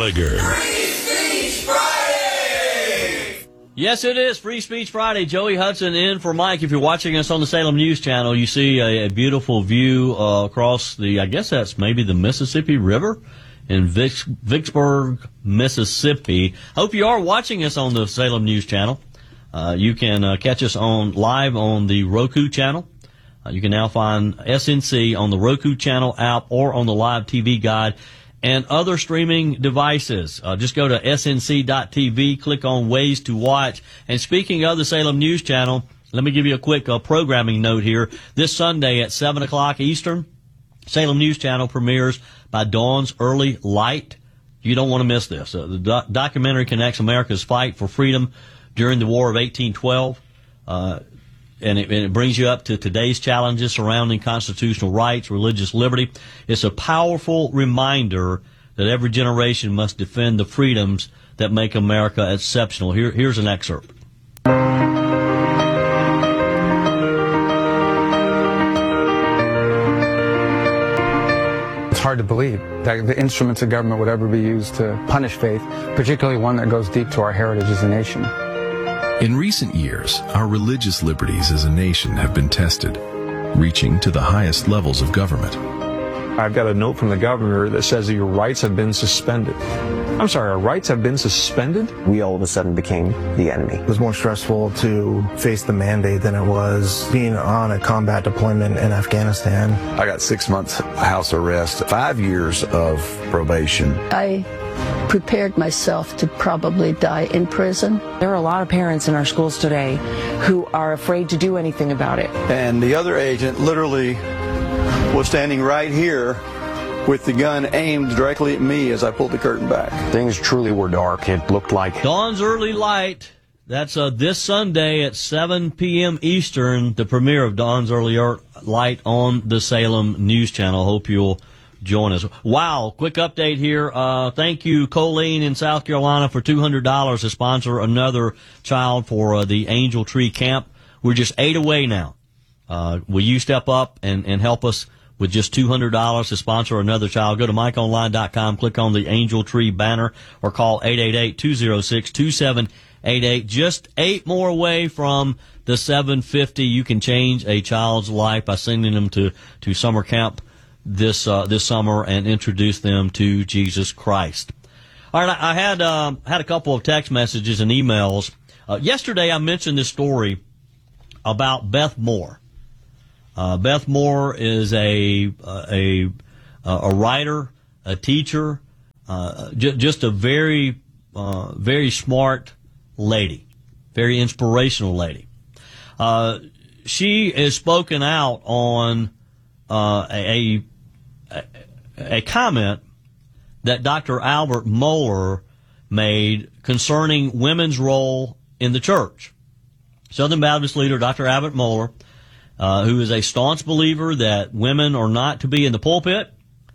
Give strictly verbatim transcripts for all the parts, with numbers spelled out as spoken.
Gallagher. Free Speech Friday! Yes, it is Free Speech Friday. Joey Hudson in for Mike. If you're watching us on the Salem News Channel, you see a, a beautiful view uh, across the, I guess that's maybe the Mississippi River in Vic, Vicksburg, Mississippi. Hope you are watching us on the Salem News Channel. Uh, you can uh, catch us on live on the Roku channel. Uh, you can now find S N C on the Roku channel app or on the live T V guide and other streaming devices. Uh, just go to S N C dot T V, click on Ways to Watch. And speaking of the Salem News Channel, let me give you a quick uh, programming note here. This Sunday at seven o'clock Eastern, Salem News Channel premieres By Dawn's Early Light. You don't want to miss this. Uh, the doc- documentary connects America's fight for freedom during the War of eighteen twelve. Uh, And it, and it brings you up to today's challenges surrounding constitutional rights, religious liberty. It's a powerful reminder that every generation must defend the freedoms that make America exceptional. Here, here's an excerpt. It's hard to believe that the instruments of government would ever be used to punish faith, particularly one that goes deep to our heritage as a nation. In recent years, our religious liberties as a nation have been tested, reaching to the highest levels of government. I've got a note from the governor that says that your rights have been suspended. I'm sorry, our rights have been suspended? We all of a sudden became the enemy. It was more stressful to face the mandate than it was being on a combat deployment in Afghanistan. I got six months house arrest, five years of probation. I prepared myself to probably die in prison. There are a lot of parents in our schools today who are afraid to do anything about it. And the other agent literally was standing right here with the gun aimed directly at me as I pulled the curtain back. Things truly were dark. It looked like Dawn's Early Light. That's uh, this Sunday at seven p.m. Eastern, the premiere of Dawn's Early Light on the Salem News Channel. Hope you'll join us. Wow, quick update here. Uh, thank you, Colleen in South Carolina, for two hundred dollars to sponsor another child for uh, the Angel Tree Camp. We're just eight away now. Uh, will you step up and, and help us with just two hundred dollars to sponsor another child? Go to mike online dot com, click on the Angel Tree banner, or call eight eight eight, two oh six, two seven eight eight. Just eight more away from the seven fifty. You can change a child's life by sending them to, to summer camp this uh, this summer and introduce them to Jesus Christ. All right, I had um, had a couple of text messages and emails. Uh, yesterday I mentioned this story about Beth Moore. Uh, Beth Moore is a a a writer, a teacher, uh, j- just a very uh, very smart lady, very inspirational lady. Uh, she has spoken out on uh, a, a a comment that Doctor Albert Mohler made concerning women's role in the church. Southern Baptist leader Doctor Albert Mohler, uh, who is a staunch believer that women are not to be in the pulpit,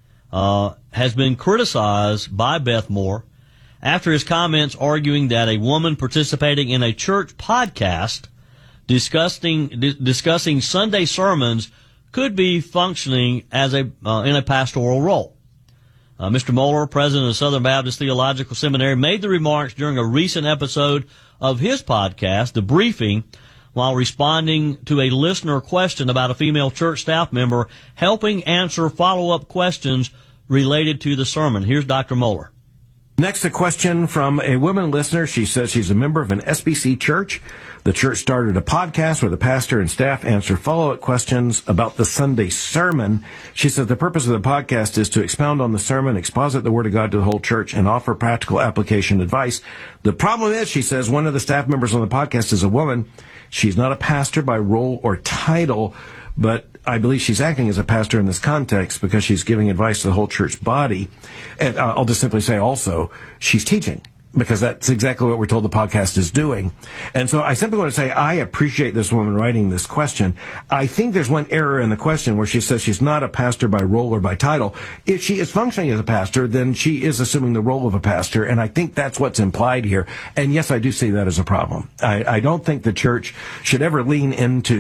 uh, has been criticized by Beth Moore after his comments arguing that a woman participating in a church podcast discussing di- discussing Sunday sermons could be functioning as a uh, in a pastoral role. Uh, Mister Mohler, president of Southern Baptist Theological Seminary, made the remarks during a recent episode of his podcast, The Briefing, while responding to a listener question about a female church staff member helping answer follow-up questions related to the sermon. Here's Doctor Mohler. Next, a question from a woman listener. She says she's a member of an S B C church. The church started a podcast where the pastor and staff answer follow-up questions about the Sunday sermon. She says the purpose of the podcast is to expound on the sermon, exposit the Word of God to the whole church, and offer practical application advice. The problem is, she says, one of the staff members on the podcast is a woman. She's not a pastor by role or title, but I believe she's acting as a pastor in this context because she's giving advice to the whole church body. And uh, I'll just simply say also, she's teaching, because that's exactly what we're told the podcast is doing. And so I simply want to say I appreciate this woman writing this question. I think there's one error in the question where she says she's not a pastor by role or by title. If she is functioning as a pastor, then she is assuming the role of a pastor, and I think that's what's implied here. And yes, I do see that as a problem. I, I don't think the church should ever lean into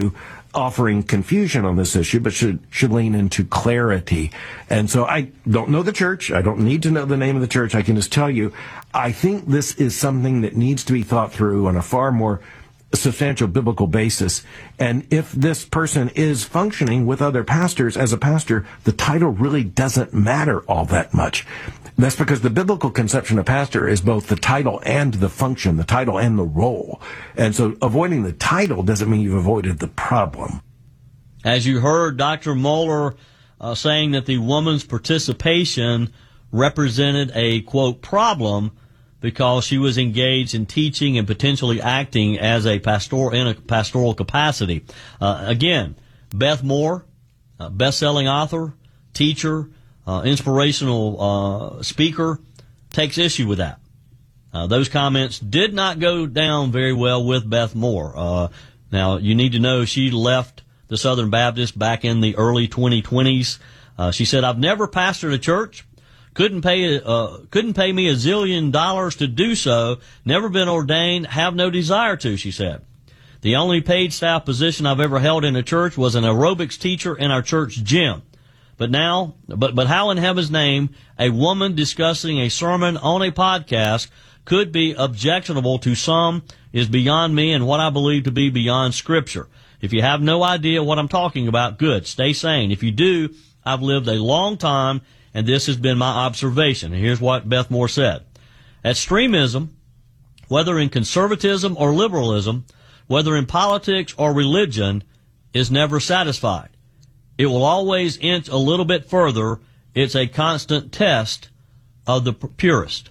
offering confusion on this issue, but should should lean into clarity. And so I don't know the church. I don't need to know the name of the church. I can just tell you, I think this is something that needs to be thought through on a far more substantial biblical basis. And if this person is functioning with other pastors as a pastor, the title really doesn't matter all that much. That's because the biblical conception of pastor is both the title and the function, the title and the role. And so avoiding the title doesn't mean you've avoided the problem. As you heard Doctor Mohler uh, saying that the woman's participation represented a, quote, problem because she was engaged in teaching and potentially acting as a pastor in a pastoral capacity. Uh, again, Beth Moore, uh, best-selling author, teacher, uh, inspirational uh, speaker, takes issue with that. Uh, those comments did not go down very well with Beth Moore. Uh, now, you need to know she left the Southern Baptist back in the early twenty twenties. Uh, she said, "I've never pastored a church. Couldn't pay, uh, couldn't pay me a zillion dollars to do so. Never been ordained. Have no desire to," she said. "The only paid staff position I've ever held in a church was an aerobics teacher in our church gym. But now, but, but how in heaven's name a woman discussing a sermon on a podcast could be objectionable to some is beyond me and what I believe to be beyond Scripture. If you have no idea what I'm talking about, good. Stay sane. If you do, I've lived a long time, and this has been my observation." And here's what Beth Moore said. "Extremism, whether in conservatism or liberalism, whether in politics or religion, is never satisfied. It will always inch a little bit further. It's a constant test of the purist."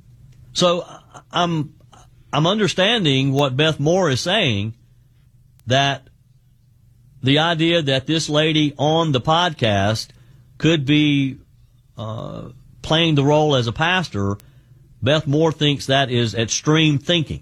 So I'm, I'm understanding what Beth Moore is saying, that the idea that this lady on the podcast could be uh, playing the role as a pastor, Beth Moore thinks that is extreme thinking.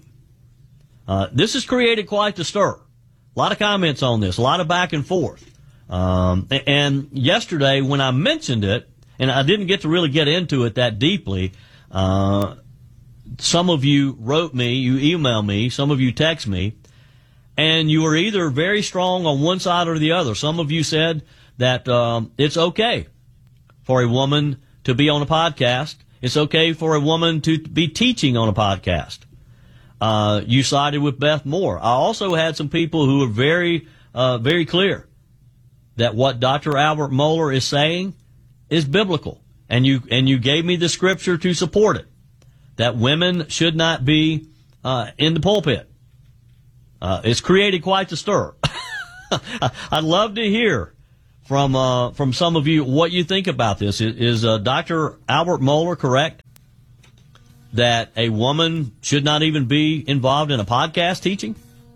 Uh, this has created quite the stir. A lot of comments on this, a lot of back and forth. Um, and yesterday when I mentioned it, and I didn't get to really get into it that deeply, uh, some of you wrote me, you emailed me, some of you text me, and you were either very strong on one side or the other. Some of you said that um, it's okay for a woman to be on a podcast. It's okay for a woman to be teaching on a podcast. Uh, you sided with Beth Moore. I also had some people who were very, uh, very clear that what Doctor Albert Mohler is saying is biblical. And you, and you gave me the scripture to support it, that women should not be, uh, in the pulpit. Uh, it's created quite the stir. I'd love to hear from, uh, from some of you what you think about this. Is, is uh, Doctor Albert Mohler correct that a woman should not even be involved in a podcast teaching?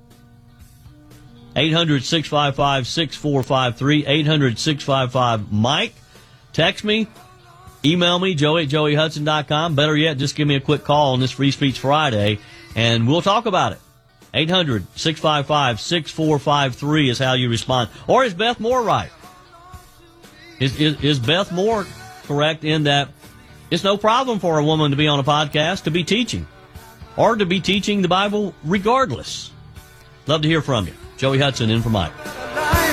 eight hundred, six five five, six four five three, eight hundred, six five five, Mike. Text me, email me, joey at joey hudson dot com. Better yet, just give me a quick call on this Free Speech Friday, and we'll talk about it. eight hundred, six five five, six four five three is how you respond. Or is Beth Moore right? Is, is, is Beth Moore correct in that it's no problem for a woman to be on a podcast, to be teaching, or to be teaching the Bible regardless? Love to hear from you. Joey Hudson in for Mike.